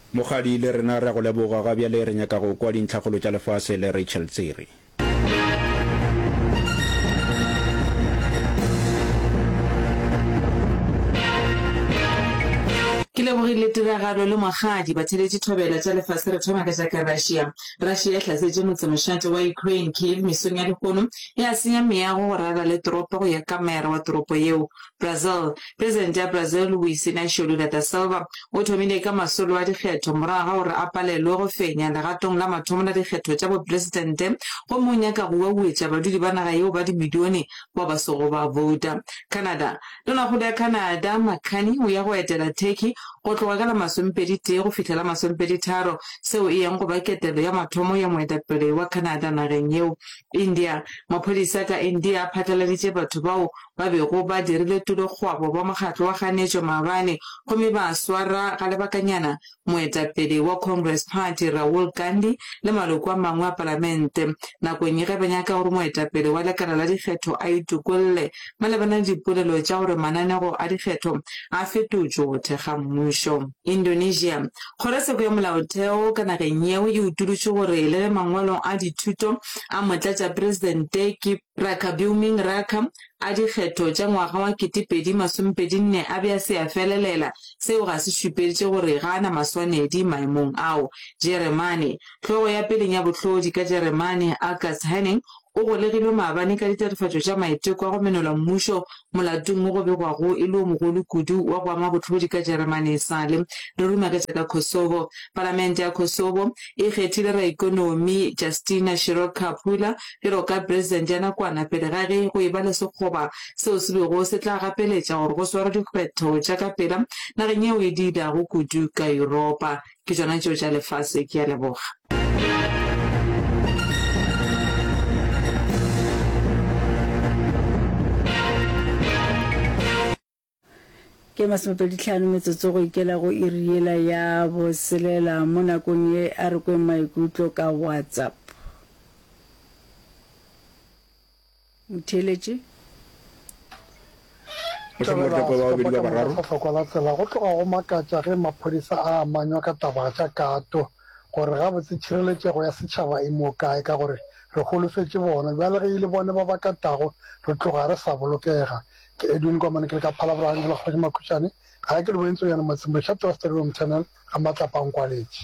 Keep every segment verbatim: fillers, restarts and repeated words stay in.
mogadi le rena re go leboga ga bjale re nyaka go kwa dintlhagolo tša lefase le Rachel Tsiri. Ke lebogile tiragalo le mogadi ba theletše thobela tša lefase re thoma ka jaaka Russia. Russia e hlasetše motsemošate wa Ukraine Kyiv mesong ya dikgono e a senya meago go rara le toropo go ya ka maera wa toropo yeo. Brazil, president ya Brazil Luiz Inacio Lula da Silva o thomile ka masolo a dikgetho moraga gore a palelwe go fenya legatong la mathomo la dikgetho tša bopresidente go mo nyaka go uetša badudi ba naga yeo ba dimilione ba ba sogo ba vouta. Canada, tonakgolo ya Canada Makani o ya go etela Turkey go tloga ka la masompedi tee go fitlhela masompedi tharo seo e yang go ba ketelo ya mathomo ya moetapele wa Canada nageng yeo. India, maphodisa ka India a phatlaladitše batho bao ba bego ba dirile tulokgwabo ba mokgatlo wa kganetšo maabane gomme ba swara ga lebakanyana moetapele wa Congress Party Rahul Gandhi le maloko a mangwe a palamente nakong ye ge ba nyaka gore moetapele wa lekala la dikgetho a itukolle malebana le dipolelo tša gore mananego a dikgetho a fetotšwe go thekga mmušo. Indonesia, kgorotsheko ya molaotheo ka nageng yeo e utolotše gore le ge mangwalo a dithuto a motlatša presidente ke Rakabumin Raka a dikgetho tša ngwaga wa ketepedi masompedi nne a be a se a felelela seo ga se šupeditše gore ga ana maswanedi maemong ao. Jeremane, tlhogo ya peleng ya bohlodi ka Jeremane August Henning o golegilwe maabane ka ditatofatšo tša maiteko a go menola mmušo molatong mo go begwago e le o mogolo kudu wa go ama bohlodi ka Jeremane sale. Re ruma ka tša ka Kosovo, palamente ya Kosovo e kgethile raikonomi Justina Shiroka Pula ero ka president ya nakwana pele ga ge go e ba le sekgoba seo se bego se tla gapeletša gore go swara dikgetho tša ka pela nageng yeo e didago kudu ka Europa. Ke tšona tšeo tša lefase, ke a leboga. ke masopedi tlhano metsotso go ikela go iriela ya boselela mo nakong ye a re kweng maikutlo ka WhatsApp. Motheletše go tloga go makatša ge maphodisa a amanywa ka taba tša kato gore ga botse tšhireletsego ya setšhaba e mo kae ka gore re golofetše bona bjale ge ile bone ba ba katago re tloga re sa bolokega. Ke Edwin Komane ke le ka phalaborang la kgwedi makhutshwane ga ke le boentse yana matsembošate wa Stadium Channel ga matlapang kwaletše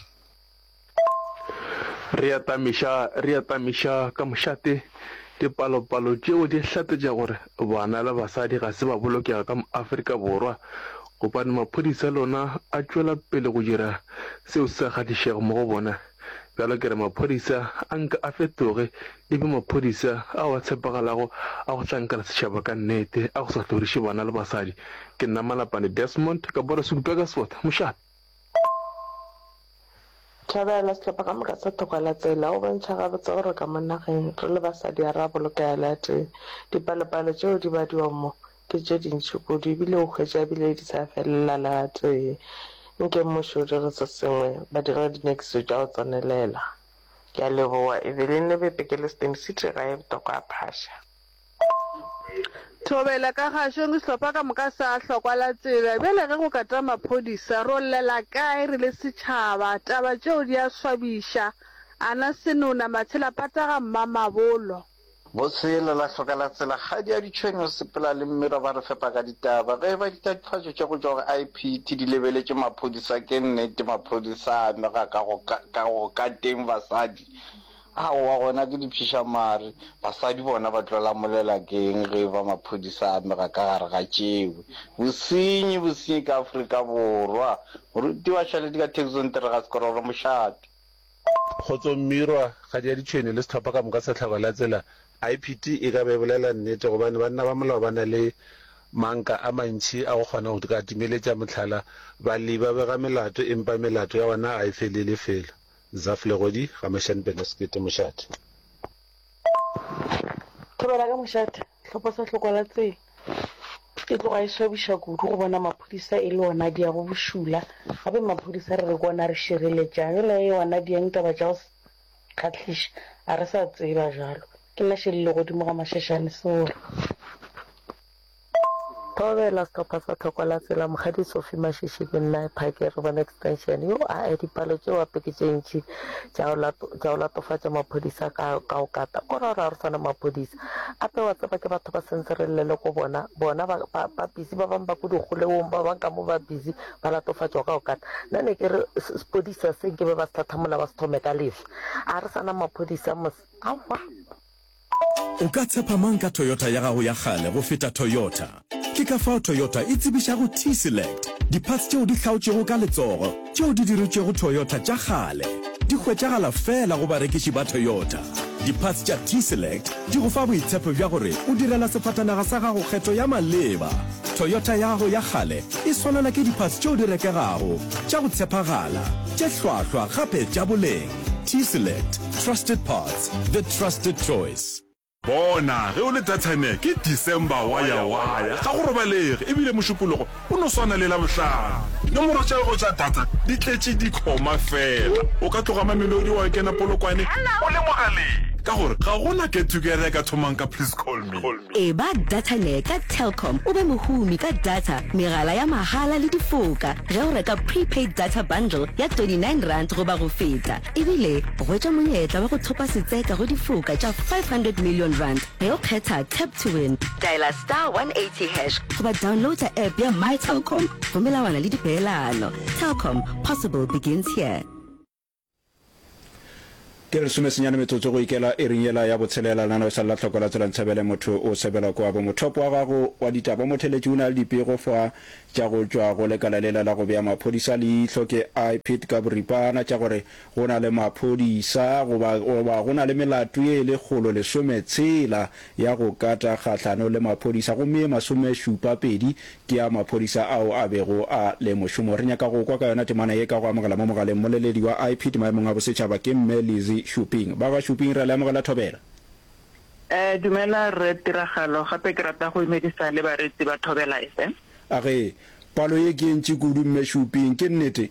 re atamiša re atamiša ka mošate dipalopalo tšeo di hlatetša gore bana le basadi ga se ba bolokega ka Afrika Borwa gopane maphodisa lona a tšwela pele go dira seo se gatišego mo go bona. Bjalo ke re maphodisa a nka a fetoge e be maphodisa a wa tshepagalago a go tlankela setšhaba ka nnete a go sa tlhoriše bana le basadi. Ke nna Malapane Desmond ka bora Sukupeka Sport mošate. Thabela setlhopha ka moka sa thokwala tsela o bontšha gabotse gore ka mo nageng re le basadi a ra bolokega le ateng dipalopalo tšeo di badiwa mo ke tše dintšhi kudu ebile o hwetša ebile di sa felela le ateng nke mmušo o dire se sengwe ba dira dinekiso tša go tsonelela. Ke a leboa Evelyn Lebepe ke le Stem City ga e botoko a phasha. Thobela ka gašong sehlopha ka moka sa hlokwa la tsela bjale ge go kata maphodisa ro llela kae re le setšhaba taba tšeo di a swabiša ana senona matshela pataga mmamabolo Bosele la hloka la tsela ga di a ditšhwenyo sepela le mmiro ba re fepa ka ditaba ge ba ditatofatšo tša go tšwa I P T di lebeletše maphodisa ke nnete maphodisa a mega ka go ka teng basadi a wa gona ke diphiša mare basadi bona ba tlola molela keng ge ba maphodisa a mega ka gare ga tšeo bosenyi bosenyi ka Afrika Borwa moruti wa tšhelete ka taxon tere ga sekororo mošate Khotso Mirwa ga di a ditšhwenyo le setlhopha ka moka sa tlhaka la tsela I P T e ka be bolela nnete gobane banna ba molao ba na le manka a mantši a go kgona go ka timeletša mohlala bali ba bega melato empa melato ya bona a e felele fela. Zafle godi ga mashane Benaskete mošate. Thobela ka mošate tlhopho sa tlhoko la tsela ke tloga e swabiša kudu go bona maphodisa e le ona di ya go bošula gape maphodisa re re kona re šireletša jalo e ona di yang taba tša go kgatlhiša a re sa tseba jalo ke nna šhelile godimo ga mašešane sore. thobela stopha sa tlhokwala tsela mogadi Sophie Mashishi ke nna phakere bona extension yo a dipalo tse wa peke tšentši tša o latofatša maphodisa ka o kata ko ra ra sana maphodisa ape wa tseba ke batho ba senserelele ko bona bona ba busy ba bang ba kudigolewong ba bang ka mo ba busy ba latofatšwa ka o kata nna ne ke re sepodisa se nke be ba se thathamola ba se thome ka lefe a re sana maphodisa mos awa o ka tshepa mang ka Toyota ya gago ya gale go feta Toyota ke ka fao Toyota e tsebišago T-Select di-parts tšeo di hlaotšego ka letsogo tšeo di diretšego Toyota tša gale di hwetšagala fela go barekiši ba Toyota di-parts tša T-Select di go fa boitshepo bja gore o direla sefatanaga sa gago kgetho ya maleba Toyota ya gago ya gale e swanana ke di-parts tšeo di rekegago tša go tshepagala tše hlwahlwa gape tša boleng T-Select, trusted parts, the trusted choice. Bona ge o le dathane ke December waya waya ga go robalege ebile mošupologo o no swana le la bohlano nomoro tša go tša data di tletše dikhoma fela o ka tloga mamelodi wa kena polokwane o le mogaleng ka gore ga gona get together ka thomang ka please call me e ba dathane ka Telkom o be mohumi ka data megala ya mahala le difoka ge o reka prepaid data bundle ya twenty-nine rand go ba go feta ebile go tšwa monyetla wa go thopa setseka go difoka tša five hundred million rand ge o kgetha tap to win diala star one eighty hash go ba downloada app ya my Telkom go melawana le dipeelano Telkom, possible begins here. ke re some senyane metsotso go ikela e ringela ya botshelela lana sa la tlhokola tsela ntshebele motho o sebela kwa bo mothopo wa gago wa ditaba motheletši o na le dipego fa tša go tšwa go lekala lela la go bea maphodisa leihlo ke I P I T ka boripana tša gore go na le maphodisa goba go na le melato ye le kgolo lesome tshela ya go kata kgahlano le maphodisa gomme masome šupa pedi ke ya maphodisa ao a bego a le mošomo re nyaka go kwa ka yona temana ye ka go amogela mo mogaleng moleledi wa I P I T maemong a bosetšhaba ke mme Lizzy Shopping ba ga Shopping re le amogela thobela eh dumela re tiragalo gape ke rata go imedisa le baretsi ba thobela F M a ge palo ye ke ntši kudu mme Shopping ke nnete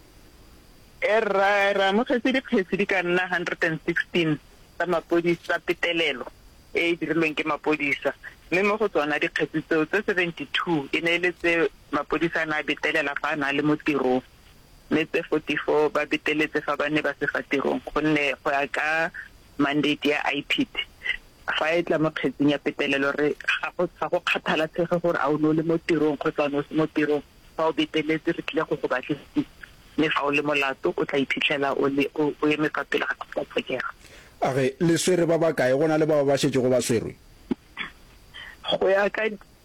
e ra ra mo kgetsi di kgetsi di ka nna one hundred sixteen tsa mapodisa petelelo e dirilweng ke mapodisa mme mo go tsona di kgetsi tseo tse seventy-two e ne le tse mapodisa na betelela fa na le mo tirong mme tse forty-four ba beteletse fa ba ne ba se fa tirong gonne go ya ka mandate ya I P I T fa e tla mo kgetseng ya petelelo re ga go tsa go kgathalatshege gore a o no le mo tirong kgotsa no se mo tirong fa o beteletse re tlile go go batlisisa mme fa o le molato o tla iphitlhela o le o eme ka pele ga go tlhokega a ge le swere ba ba kae gona le ba ba shetse go ba swerwe go ya ka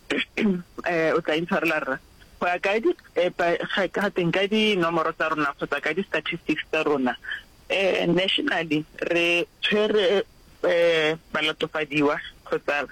eh o tla intshwarela rra go ya ka di ga ka teng ka di nomoro tsa rona kgotsa ka di statistics tsa rona eh nationally re tshwere eh balatofadiwa kgotsa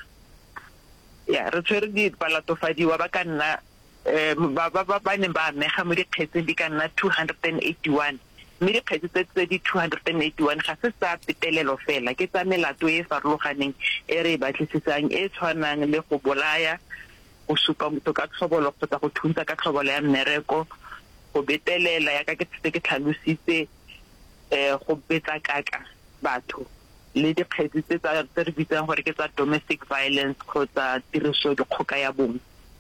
ya re tshwere di balatofadiwa ba ka nna eh ba ba ba ne ba mega mo dikgetseng di ka nna two hundred eighty-one mme dikgetse tse di two hundred eighty-one ga se sa petelelo fela ke tsa melato e farologaneng e re batlisisang e tshwanang le go bolaya o supa motho ka tlhobolo kgotsa go thunta ka tlhobolo ya mmereko go betelela ya ka ke tse ke tlhalositse eh go betsa kaka batho le dikgetse tse tsa re bitsang gore ke tsa domestic violence kgotsa tiriso dikgoka ya bong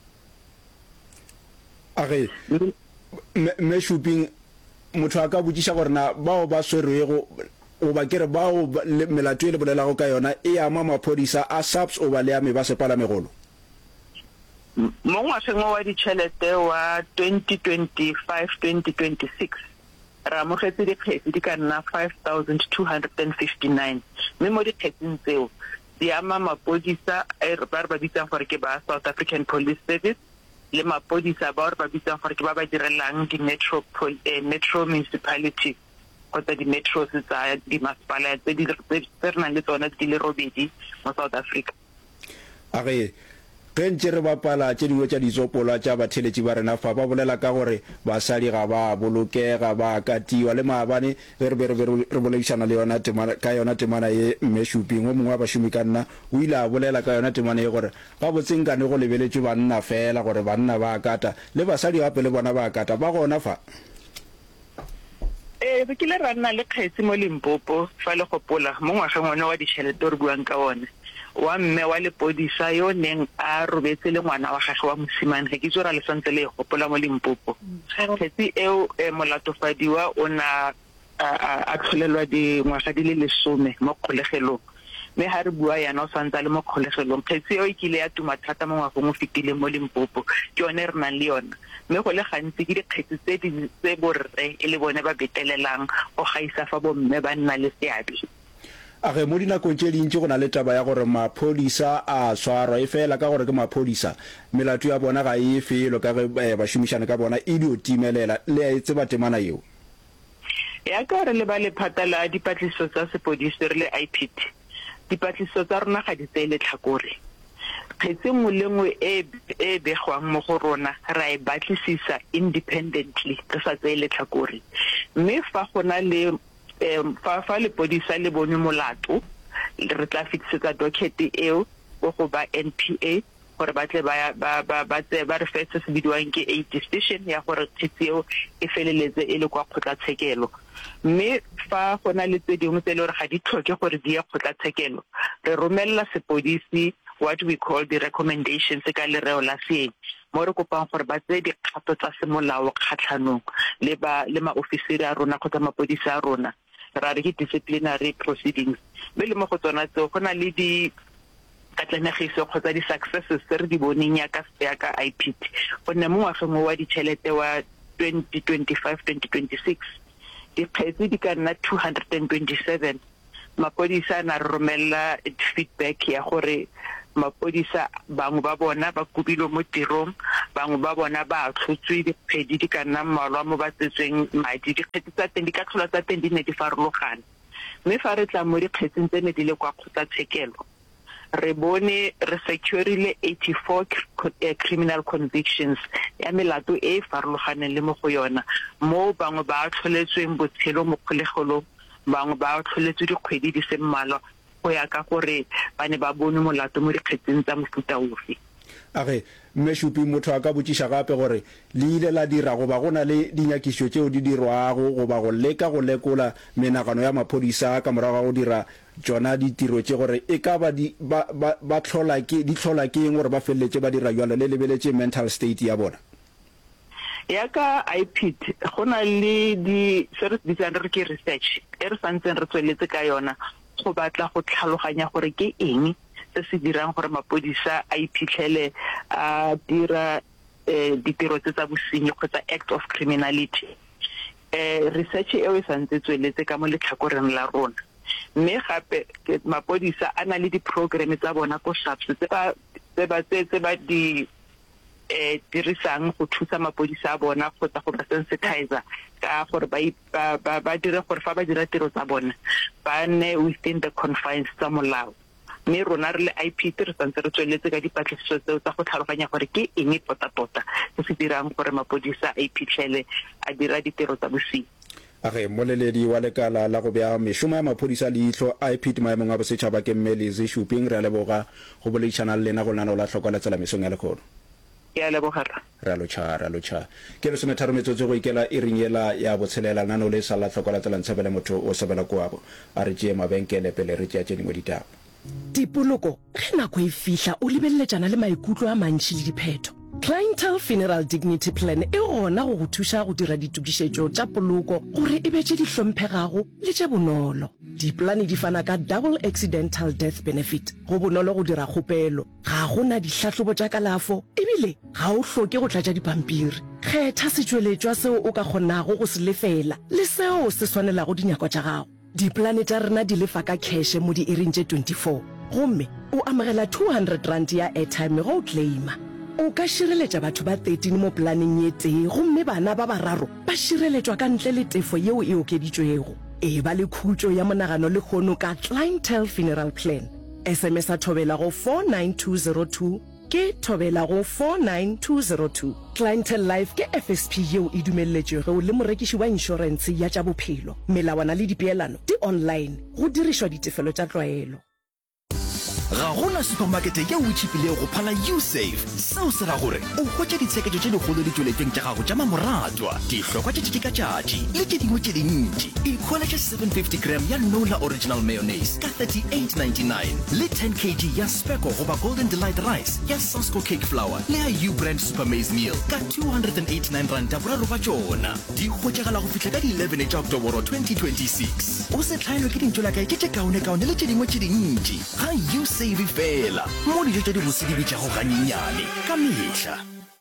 a ge me Shopping motho a ka botsisa gore na bao ba swerego o ba kere bao melato e le bolelago ka yona e ama maphodisa a SAPS o ba le ame ba sepala megolo mo ngwageng wa ditšhelete wa twenty twenty-five twenty twenty-six ra amogetse dikgetse di ka nna five thousand two hundred fifty-nine mme mo dikgetseng tseo di ama mapodisa a ba ba bitsang gore ke ba South African Police Service le mapodisa ba ba bitsang gore ke ba ba direlang di metro eh, metro municipality kgotsa di metro tsa di masepala tse di tsernang le tsona di le robedi mo South Africa a ge ge ntse re bapala tše dingwe tša ditsopola tša batheletši ba rena fa ba bolela ka gore basadi ga ba bolokega ba katiwa le maabane ge re be re boledišana le yona temana ka yona temana ye mme Shopping o mongwe wa bašomi ka nna o ile a bolela ka yona temana ye gore ga botsenkane go lebeletšwe banna fela gore banna ba kata le basadi gape le bona ba kata ba gona fa eh re kile ra nna le kgetsi mo Limpopo fa le gopola mo ngwageng one wa ditšhelete re buang ka one wa mme wa lepodisa yo neng a robetse le ngwana wa gagwe wa mosimane ge ke tsora le santse le gopola mo Limpopo kgetsi eo molatofadiwa o na a tlholelwa dingwaga di le lesome mo kgolegelong mme ha re bua yana o santse le mo kgolegelong kgetsi eo e kile ya tuma thata mo ngwageng o fetile mo Limpopo ke yone re nang le yona mme go le gantsi ke dikgetsi tse di tse borre e le bone ba betelelang go gaisa fa bomme ba nna le seabe a ge mo dinakong tse dintsi go na le taba ya gore maphodisa a tshwarwa e fela ka gore ke maphodisa melato ya bona ga e felo ka ge ba shumishana ka bona e dio timelela le a etse ba temana eo ya ka re le ba le phatala dipatlisiso tsa sepodisi re le I P T dipatlisiso tsa rona ga di tsele tlhakore kgetsi mo lengwe e e begwang mo go rona ra e batlisisa independently re sa tsele tlhakore mme fa gona le um fa fa le podisa le bone molato re tla fixetsa docket eo go go ba N P A gore ba tle ba ba ba tse ba re fetse se bidiwang ke a decision ya gore tseo e feleletse e le kwa kgotlatshekelo mme fa gona le tse dingwe tse le gore ga di tlhoke gore di ya kgotlatshekelo re romella sepodisi what we call the recommendations ka lereo la seeng mo re kopang gore ba tse dikgato tsa semolao kgatlhanong le ba le maofisiri a rona kgotsa mapodisa a rona ra re ke disciplinary proceedings be le mo go tsona tseo go na le di katlanegiso kgotsa di successes tse re di boneng ya ka ya ka I P T gonne mo ngwageng wa ditšhelete wa twenty twenty-five twenty twenty-six dikgetsi di ka nna two hundred twenty-seven mapodisa na romela feedback ya gore mapodisa bangwe ba bona ba kubilo mo tirong bangwe ba bona ba tlhotswe dikgedi di ka nna mmalwa mo ba tsetsweng madi dikgetsi tsa teng di ka tlhola tsa teng di ne di farologane mme fa re tla mo dikgetsing tse ne di le kwa kgotlatshekelo re bone re securile eighty-four criminal convictions ya melato e farologaneng le mo go yona mo bangwe ba tlholetsweng botshelo mo kgolegelong bangwe ba tlholetswe dikgwedi di se mmalwa go ya ka gore ba ne ba bone molato mo dikgetseng tsa mofuta ofe age mme Shupi motho a ka botsisha gape gore le ile la dira go ba gona le dinyakišo tseo di dirwago go ba go leka go lekola menagano ya maphodisa ka morago go dira tsona ditiro tse gore e ka ba di ba ba tlhola ke di tlhola ke eng gore ba feletse ba dira jalo le lebeletse mental state ya bona ya ka I P T gona le di service design re ke research e re santseng re tsweletse ka yona go batla go tlhaloganya gore ke eng se se dirang gore mapodisa a iphitlhele a dira ditiro tsa bosenyi kgotsa act of criminality eh research e e santse tsweletse ka mo letlhakoreng la rona mme gape mapodisa a na le di program tsa bona go SAPS tse ba tse ba tse ba di eh dirisang go thusa mapodisa a bona kgotsa go ba sensitizer ka gore ba ba ba dire gore fa ba dira tiro tsa bona ba ne within the confines tsa molao mme rona re le I P T re santse re tsweletse ka dipatlisiso tseo tsa go tlhaloganya gore ke eng tota-tota se se dirang gore mapodisa a iphitlhele a dira ditiro tsa bosenyi age moleledi wa lekala la go bea mešomo ya maphodisa leihlo I P T maemong a bosetšhaba ke Mmelezi Shuping re a leboga go boleišana le lena go lena o la tlhoka letsela mesong ya lekgono ya lebogara ra lo cha ra lo cha ke le sone tharo metsotso go ikela e ring yela ya botshelela nano le sa la tlhoka letsela ntshebele motho o sebela kwabo a re tšee mabenkele pele re tšea tše dingwe ditaba dipoloko ge nako e fihla o lebeletsana le maikutlo a mantši le dipheto Clientele Funeral Dignity Plan e gona go go thuša go dira ditukišetšo tša poloko gore e betše di hlomphegago le tše bonolo diplane di fana ka double accidental death benefit go bonolo go dira kgopelo ga gona dihlahlobo tša kalafo ebile ga o hloke go tlatša dipampiri kgetha setšweletšwa seo o ka kgonago go se lefela le seo se swanelago dinyakwa tša gago diplane tša rena di lefa ka cash mo di-iring tše twenty-four gomme o amogela two hundred rand ya airtime go o claima o ka šireletša batho ba thirteen mo planeng ye tee gomme bana ba bararo ba šireletšwa ka ntle le tefo yeo e okeditšwego e ba le khutšo ya monagano le kgono ka Clientele Funeral Plan S M S a thobela go four nine two zero two ke thobela go four nine two zero two Clientele Life ke F S P yeo e dumelletšwego le morekiši wa inšorense ya tša bophelo melawana le dipeelano di online go dirišwa ditefelo tša tlwaelo ga gona supermarket ye o tšhipile go phala usave seo se ra gore o hwetša ditshekejo tše dikgolo di tšweletseng tša gago tša mamoratwa dihlokwa tše tše ka tšatši le tše dingwe tše dintši ikholetše seven fifty gram ya Nola original mayonnaise ka thirty-eight ninety-nine le ten kilograms ya Speco goba Golden Delight rice ya Sosco cake flour le ya U-brand super maize meal ka two hundred eighty-nine rand ya boraro ba tšona di hwetšagala go fihla ka di eleven tša October twenty twenty-six o se tlhaelwe ke dintšo la kae ke tše kaone-kaone le tše dingwe tše dintši ga usave fela mo dijo tše di bosedi bitšago ganyenyane ka mehla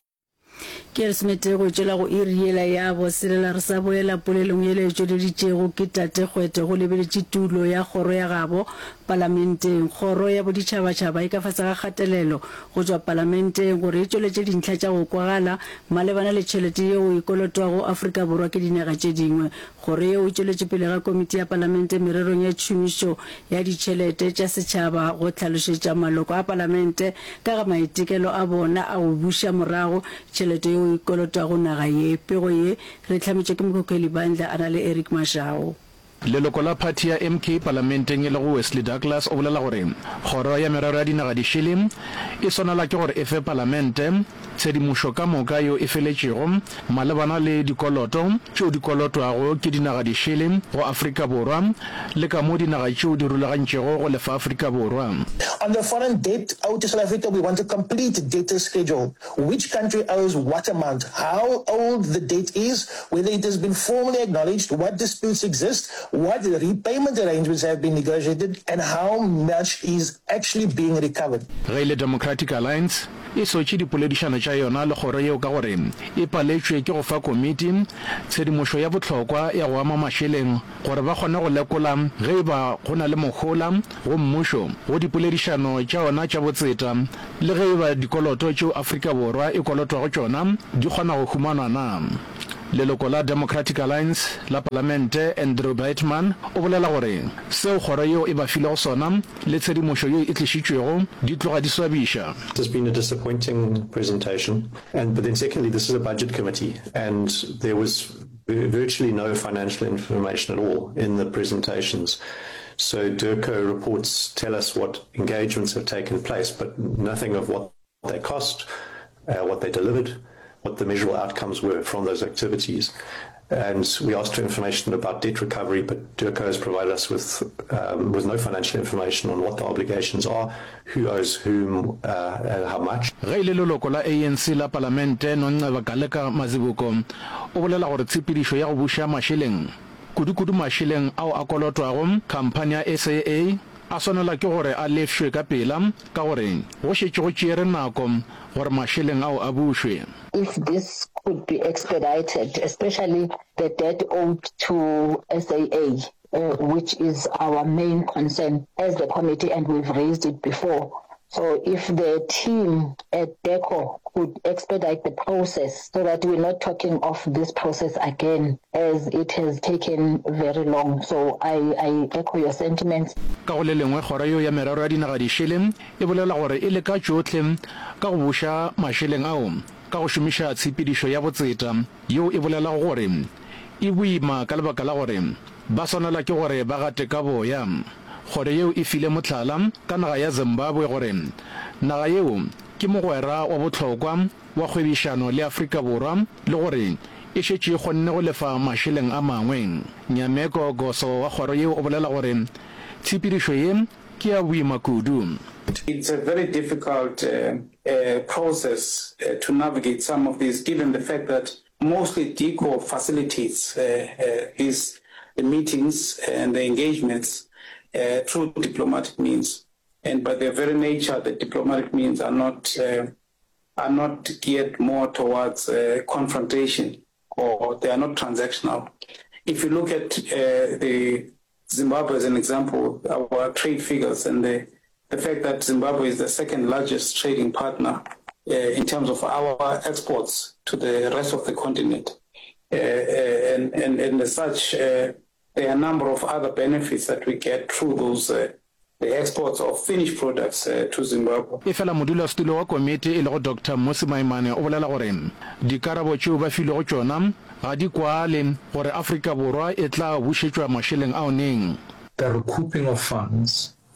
ke re smete go tšela go iriela ya boselela re sa boela polelong yele tšo di ditšego ke tate gwete go lebeletše tulo ya kgoro ya gabo parlamenteng kgoro ya boditšhabatšhaba e ka fase ga kgatelelo go tšwa parlamenteng gore e tšweletše dintlha tša go kwagala malebana le tšhelete yeo e kolotwago Afrika Borwa ke dinaga tše dingwe kgoro yeo e tšweletše pele ga komiti ya parlamente mererong ya tšhomišo ya ditšhelete tša setšhaba go tlhalošetša maloko a parlamente ka ga maitekelo a bona a go buša morago tšhelete yeo e kolotwago naga ye pego ye re hlametše ke mokokeli bandla a na le Eric Mashao leloko la party ya M K parlamenteng e le go Wesley Douglas o bolela gore kgoro ya merero ya dinaga di šele e sonala ke gore e fe parlamente tshedimošo ka moka yo e feletšego malebana le dikoloto tšeo di kolotwago ke dinaga di šele go Afrika Borwa le ka mo dinaga tšeo di rulagantšego go lefa Afrika Borwa. On the foreign debt owed to South Africa, we want a complete debtor schedule. Which country owes what amount, how old the debt is, whether it has been formally acknowledged, what disputes exist, what repayment arrangements have been negotiated, and how much is actually being recovered. Gaile Democratic Alliance e sotše dipoledišano tša yona le kgoro yeo ka gore e paletšwe ke go fa komiti tshedimošo ya bohlokwa ya go ama mašeleng gore ba kgone go lekola ge e ba go na le mogola go mmušo go dipoledišano tša yona tša botseta le ge e ba dikoloto tšeo Afrika Borwa e kolotwago tšona di kgona go humanwa na. leloko la Democratic Alliance la parlamente Andrew Bateman o bolela gore seo kgoro yeo e ba filego sona le tshedimošo yeo e tlišitšwego di tloga di swabiša. It has been a disappointing presentation, and but then secondly, this is a budget committee, and there was virtually no financial information at all in the presentations. So DIRCO reports tell us what engagements have taken place, but nothing of what they cost, uh, what they delivered, what the measurable outcomes were from those activities. And we asked for information about debt recovery, but DIRCO has provided us with um, with no financial information on what the obligations are, who owes whom, uh, and how much. Ge le leloko la A N C la parlamente Nongceba Galeka Mazibuko o bolela gore tshepedišo ya go buša mašeleng kudu-kudu mašeleng ao a kolotwago khamphane ya S A A a swanela ke gore a lefšwe ka pela ka gore go šetše go tšere nako gore mašeleng ao a bušwe. If this could be expedited, especially the debt owed to S A A, uh, which is our main concern as the committee, and we've raised it before. So if the team at DIRCO could expedite the process so that we're not talking of this process again, as it has taken very long. So I, I echo your sentiments. Ka go le lengwe kgoro yeo ya merero ya dinaga di šele e bolela gore e leka tšohle ka go buša mašeleng ao ka go šomiša tshepedišo ya botseta yeo e bolela gore e boima ka lebaka la gore ba swanela ke gore ba gate ka boya. Kgoro yeo e file mohlala ka naga ya Zimbabwe gore naga yeo ke mogwera wa bohlokwa wa kgwebišano le Afrika Borwa le gore e šetše kgonne go lefa mašeleng a mangwe. Nyameko Goso wa kgoro yeo o bolela gore tshepedišo ye ke ya boima kudu. It's a very difficult uh, uh, process uh, to navigate some of these, given the fact that mostly DIRCO facilitates uh, uh, these the meetings and the engagements uh, through diplomatic means, and by their very nature, the diplomatic means are not uh, are not geared more towards uh, confrontation, or they are not transactional. If you look at uh, the Zimbabwe as an example, our trade figures and the the fact that Zimbabwe is the second largest trading partner uh, in terms of our exports to the rest of the continent. Uh, uh, and, and, and as such, uh, there are a number of other benefits that we get through those uh, the exports of finished products uh, to Zimbabwe. E fela modulasetulo wa komiti e le go Doctor Mmusi Maimane o bolela gore dikarabo tšeo ba filego tšona ga di kwale gore Afrika Borwa e tla bušetšwa mašeleng ao neng. The recouping of funds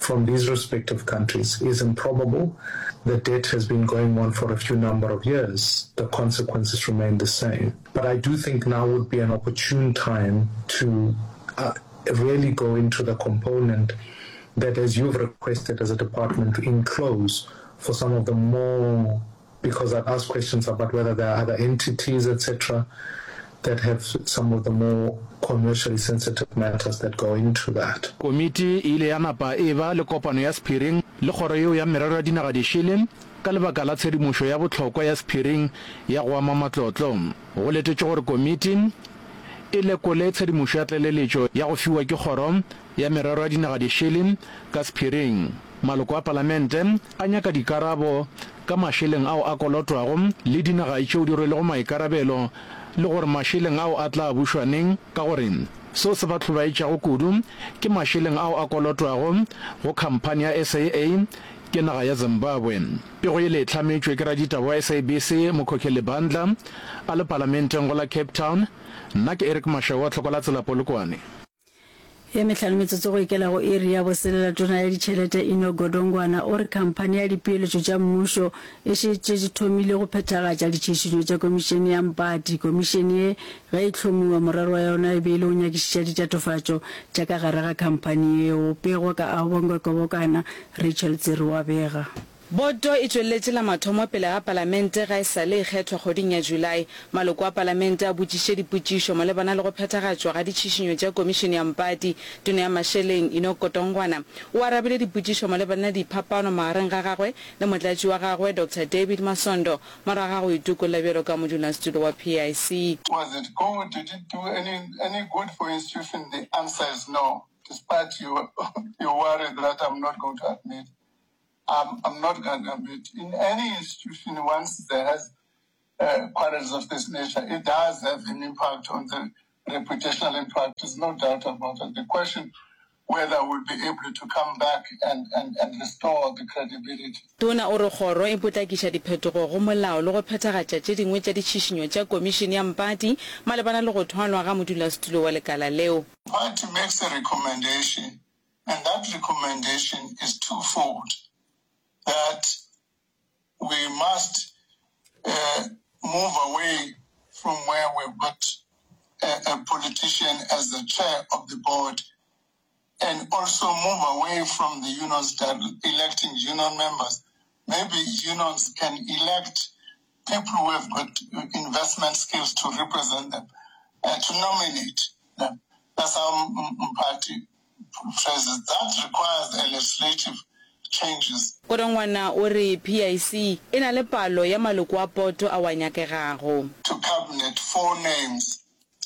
from these respective countries is improbable. The debt has been going on for a few number of years. The consequences remain the same. But I do think now would be an opportune time to uh, really go into the component that, as you've requested as a department, to enclose for some of the more, because I've asked questions about whether there are other entities, et cetera, that have some of the more commercially sensitive matters that go into that. Komiti ile ya napa e ba le kopano ya Spiring le kgoro eo ya merero ya dinaga di Shilem ka lebaka la tshedimošo ya botlhokwa ya Spiring ya go ama matlotlo. Go letetše gore komiti e lekole tshedimošo ya tlaleletšo ya go fiwa ke kgoro ya merero ya dinaga di Shilem ka Spiring. Maloko a palamente a nyaka dikarabo ka mašeleng ao a kolotwago le dinaga tšeo di rwelego maikarabelo le gore mašeleng ao a tla bušwaneng ka gore seo se ba tlhobaetšago kudu ke mašeleng ao a kolotwago go khamphane ya S A A ke naga ya Zimbabwe. Pego ile e hlametšwe ke raditaba wa S A B C Mokhokheli Bandla a le parlamenteng go la Cape Town. Nna ke Eric Mashao wa tlhoko la tsela Polokwane. Ya metlhano metsotso go ikela go iri ya boselela tona ya ditšhelete Ino Godongwana o re khamphane ya dipeeletšo tša mmušo e šetše di thomile go phethagatša ditšhišinyo tša komišene ya Mpati. Komišene ye ga e hlomiwa morero wa yona e beile o nyakišiša ditatofatšo tša ka gare ga khamphane yeo. Pego ka a bongwekobokana Rachel Tsiri wa bega. Boto e tsweletse la mathomo pele ga palamente ga e sale e kgethwa kgoding ya July. Maloko a palamente a botšiše dipotšišo malebana le go phethagatšwa ga ditšhišinyo tša komišene ya Mpati. Tona ya Mašeleng Ino Godongwana o arabile dipotšišo malebana le diphapano magareng ga gagwe le motlatši wa gagwe Doctor David Masondo morago ga go itukolla bjalo ka modulasetulo wa P I C. Was it good? Did it do any any good for institution? The answer is no. Despite you you worry that I'm not going to admit. Um, I'm not going to admit. In any institution, once there has uh, quarrels of this nature, it does have an impact on the reputational impact. There's no doubt about it. The question whether we'll be able to come back and, and, and restore the credibility. Tona o re kgoro e potlakiša diphetogo go molao le go phethagatša tše dingwe tša ditšhišinyo tša komišene ya Mpati malebana le go thwalwa ga modulasetulo wa lekala leo. Party makes a recommendation, and that recommendation is twofold. That we must uh, move away from where we've got a, a politician as the chair of the board, and also move away from the unions that electing union members. Maybe unions can elect people who have got investment skills to represent them, uh, to nominate them. That's how party phrases. That requires a legislative changes. Godongwana o re P I C e na le palo ya maloko a poto a wa nyakegago. To cabinet four names,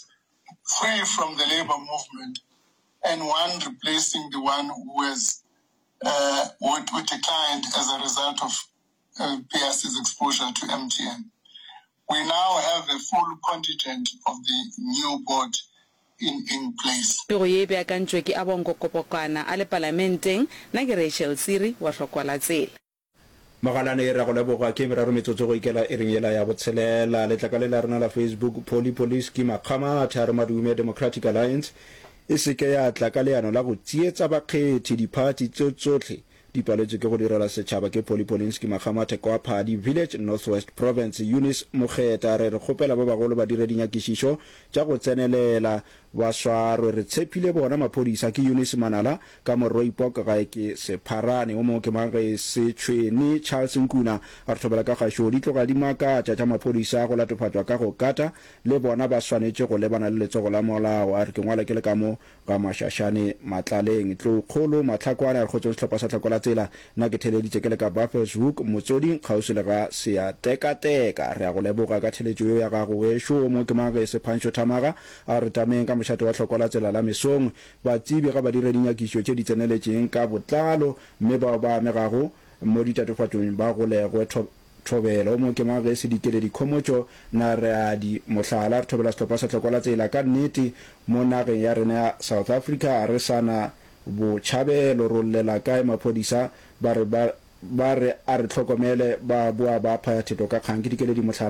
three from the labor movement and one replacing the one who has uh, who, who declined as a result of uh, P I C's exposure to M T N. We now have a full contingent of the new board in, in place. Pego ye beakantšwe ke a bonkokopokana a le parlamenteng na ke Rachel Tsiri wa Hlokwala Tsela. Magalane e ra go leboga ke meraro metsotso go ikela e reng yela ya botshelela le tlakale la rena la Facebook Poli Police ke makgama tharo madume Democratic Alliance e se ke ya tlakaleano la go tsietsa bakgethi diparty tsotlhe di paletswe ke go direla setšhaba ke Poli Police ke makgama theko a Phadi Village Northwest Province. Eunice Mokgeta re re gopela ba bagolo ba dire dinyakišišo tša go tsenelela ba swarwe re tshepile bona maphodisa ke Eunice Manala ka morroipok ga ke sepharane o mo ke mage se tshweni Charles Nkuna a thobela ka gašo di tloga di makatša tša maphodisa go latofatšwa ka go kata le bona ba swanetše go lebana le letsogo la molao a re ke ngwala ke le ka mo ga Mašašane Matlaleng tlo kgolo Matlakwana a re kgotse sehlopha sa Tlhakola Tsela nna ke theleditše ke le ka Buffelshoek motsoding kgauswi le ga se ya teka-teka re a go leboga ka theletšo yo ya gago wešo mo ke mage Sephanšo Thamaga a re tameng ka mošate wa Tlhokola Tsela la mesong batsebi ga ba dire dinyakišo tše di tseneletšeng ka botlalo mme bao ba amegago mo ditatofatšong ba go legwe thobela o mo ke mage se dikele dikhomotšo na re a di mohlala re thobela sehlopha sa Tlhokola Tsela ka nnete mo nageng ya rena ya South Africa a re sana botšhabelo ro llela kae maphodisa ba re ba re a re tlhokomele ba boa ba phaya theto ka kgang ke dikele di mohlala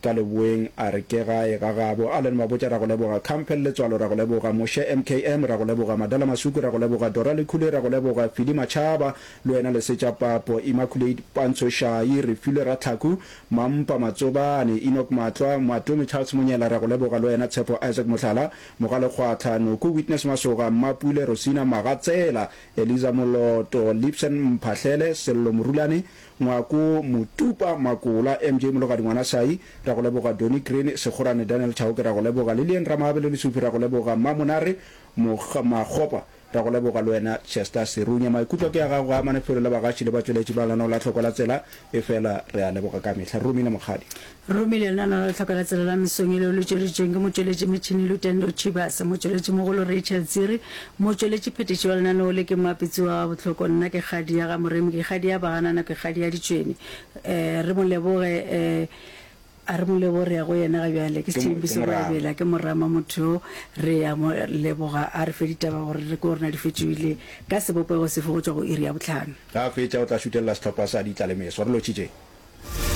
ka leboeng a re ke gae ga gabo Allen Mabotja ra go leboga Campbell Letswalo ra go leboga Moshe M K M ra go leboga Madala Masuku ra go leboga Dora Lekhule ra go leboga Fili Machaba le wena le setša papo Immaculate Pantsho Shai re file ra Thaku Mampa Matsobane Enoch Matlwa Matomi Charles Munyela ra go leboga le wena Tshepo Isaac Motlhala Mogale Kgwathano ku Witness Masoga Mapule Rosina Magatsela Eliza Moloto Lipsen Mphahlele Sello Murulane Ngwaku Mutupa Makula M J Mologadi ngwana sai ra go leboga Doni Green Segorane Daniel Chauke ra go leboga Lilian Ramabele le Supi ra go leboga Mamonare Mogakgopa ra go leboga le wena Chester Serunya maikutlo ke ga go amane felo le bagatši le batsweletši ba lana o la tlhokola tsela e fela re a leboga ka mehla Romile Mogadi Romile nana la tlhokola tsela la mesongelo le tšweletšeng ke motsweletši metšhini Lutendo Chibasa motsweletši mogolo Rachel Ziri motsweletši phetiši wa lenane o le ke mapitsi wa botlhoko nna ke kgadi ya ga moremi ke kgadi ya baganana ke kgadi ya ditšweni eh re mo leboge eh a re mo lebore ya go yena ga bjale ke Thembiso Rabela ke morama motho re ya mo leboga a re fedita ba gore re ko rena di fetšwile ka sebopego se fo go tswa go iri ya botlhano ga fetša o tla šutela setlhopha sa ditlalemeso re lo tšitše